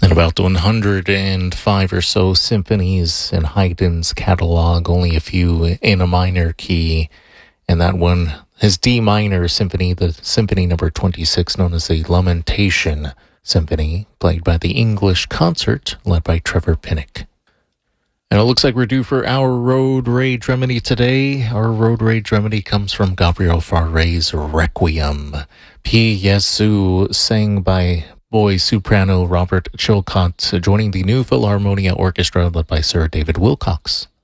And about 105 or so symphonies in Haydn's catalog, only a few in a minor key. And that one, his D minor symphony, the symphony number 26, known as the Lamentation Symphony, played by the English Concert, led by Trevor Pinnock. And it looks like we're due for our Road Rage Remedy today. Our Road Rage Remedy comes from Gabriel Fauré's Requiem. P. Yesu, sang by boy soprano Robert Chilcott, joining the New Philharmonia Orchestra led by Sir David Wilcox.